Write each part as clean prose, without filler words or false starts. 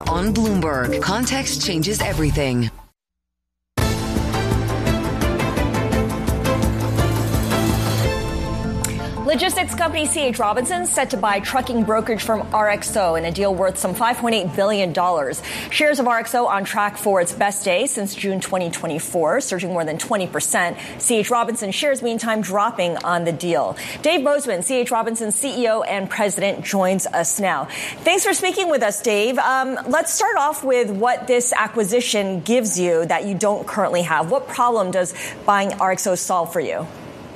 on Bloomberg. Context changes everything. Logistics company C.H. Robinson set to buy trucking brokerage firm RXO in a deal worth some $5.8 billion. Shares of RXO on track for its best day since June 2024, surging more than 20%. C.H. Robinson shares, meantime, dropping on the deal. Dave Bozeman, C.H. Robinson's CEO and president, joins us now. Thanks for speaking with us, Dave. Let's start off with what this acquisition gives you that you don't currently have. What problem does buying RXO solve for you?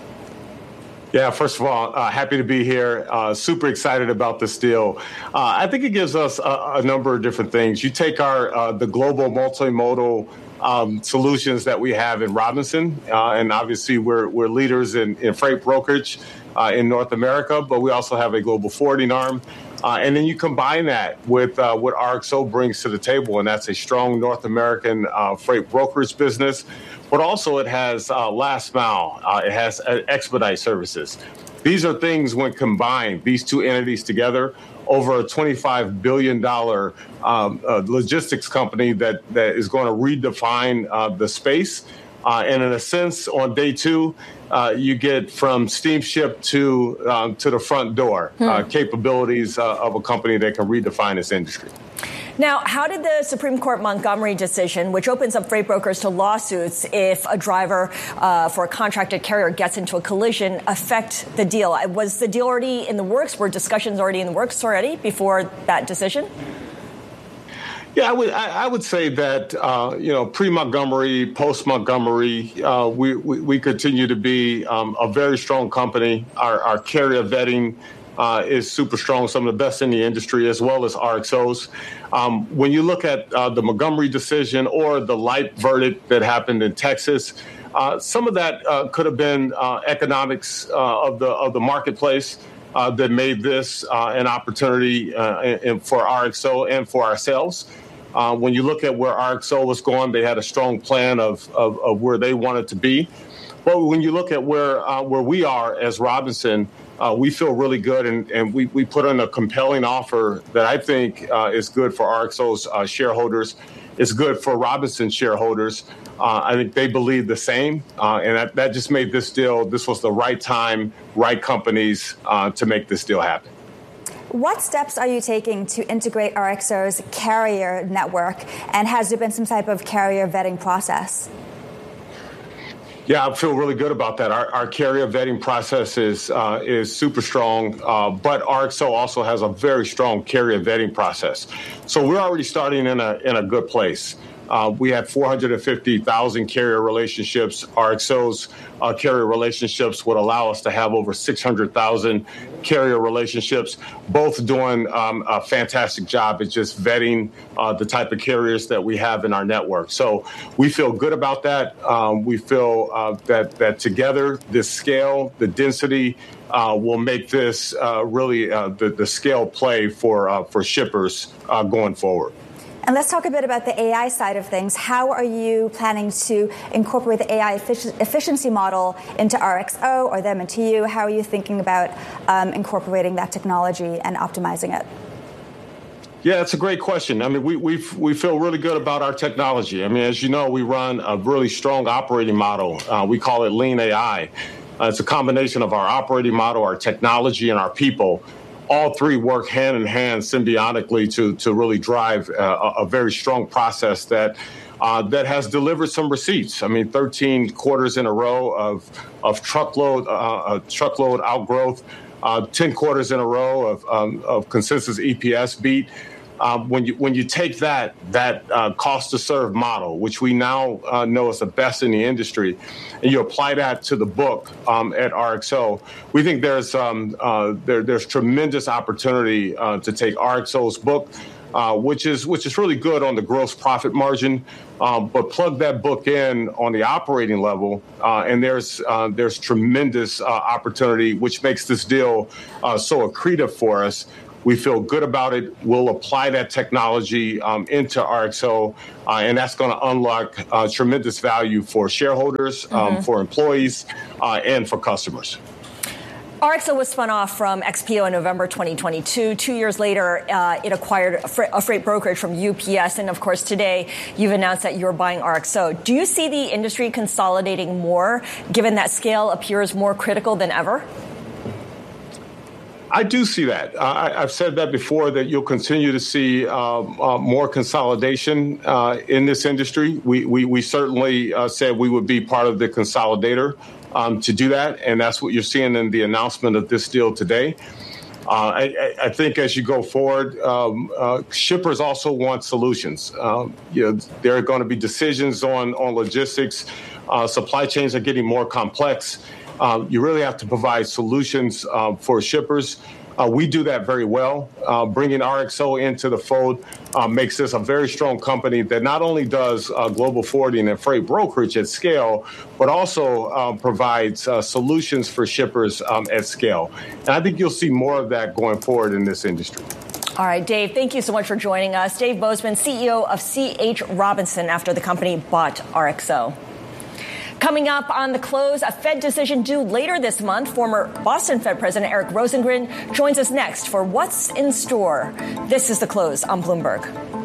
Yeah, first of all, happy to be here. Super excited about this deal. I think it gives us a number of different things. You take the global multimodal solutions that we have in Robinson, and obviously we're leaders in freight brokerage in North America, but we also have a global forwarding arm. And then you combine that with what RXO brings to the table, and that's a strong North American freight brokerage business. But also it has last mile. It has expedite services. These are things when combined, these two entities together, over a $25 billion logistics company that is going to redefine the space. And in a sense, on day two, you get from steamship to the front door capabilities of a company that can redefine this industry. Now, how did the Supreme Court Montgomery decision, which opens up freight brokers to lawsuits if a driver for a contracted carrier gets into a collision, affect the deal? Was the deal already in the works? Were discussions already in the works already before that decision? Yeah, I would say that, pre-Montgomery, post-Montgomery, we continue to be a very strong company. Our carrier vetting is super strong, some of the best in the industry, as well as RXO's. When you look at the Montgomery decision or the light verdict that happened in Texas, some of that could have been economics of the marketplace that made this an opportunity for RXO and for ourselves. When you look at where RXO was going, they had a strong plan of where they wanted to be. But when you look at where we are as Robinson, we feel really good, and we put in a compelling offer that I think is good for RXO's shareholders. It's good for Robinson shareholders. I think they believe the same, and that just made this deal. This was the right time, right companies to make this deal happen. What steps are you taking to integrate RXO's carrier network, and has there been some type of carrier vetting process? Yeah, I feel really good about that. Our carrier vetting process is super strong, but RXO also has a very strong carrier vetting process. So we're already starting in a good place. We have 450,000 carrier relationships. RXO's carrier relationships would allow us to have over 600,000 carrier relationships, both doing a fantastic job at just vetting the type of carriers that we have in our network. So we feel good about that. We feel that together, this scale, the density, will make this really the scale play for shippers going forward. And let's talk a bit about the AI side of things. How are you planning to incorporate the AI efficiency model into RXO or them into you? How are you thinking about incorporating that technology and optimizing it? Yeah, it's a great question. I mean, we feel really good about our technology. I mean, as you know, we run a really strong operating model. We call it Lean AI. It's a combination of our operating model, our technology, and our people. All three work hand in hand symbiotically to really drive a very strong process that has delivered some receipts. I mean, 13 quarters in a row of truckload outgrowth, 10 quarters in a row of consensus EPS beat. When you take that cost to serve model, which we now know is the best in the industry, and you apply that to the book at RXO, we think there's tremendous opportunity to take RXO's book, which is really good on the gross profit margin, but plug that book in on the operating level, and there's tremendous opportunity, which makes this deal so accretive for us. We feel good about it. We'll apply that technology into RXO, and that's going to unlock tremendous value for shareholders, for employees, and for customers. RXO was spun off from XPO in November 2022. 2 years later, it acquired a freight brokerage from UPS. And of course, today you've announced that you're buying RXO. Do you see the industry consolidating more, given that scale appears more critical than ever? I do see that. I've said that before, that you'll continue to see more consolidation in this industry. We certainly said we would be part of the consolidator to do that, and that's what you're seeing in the announcement of this deal today. I think as you go forward, shippers also want solutions. There are going to be decisions on logistics. Supply chains are getting more complex. You really have to provide solutions for shippers. We do that very well. Bringing RXO into the fold makes this a very strong company that not only does global forwarding and freight brokerage at scale, but also provides solutions for shippers at scale. And I think you'll see more of that going forward in this industry. All right, Dave, thank you so much for joining us. Dave Bozeman, CEO of C.H. Robinson, after the company bought RXO. Coming up on The Close, a Fed decision due later this month. Former Boston Fed President Eric Rosengren joins us next for What's in Store. This is The Close on Bloomberg.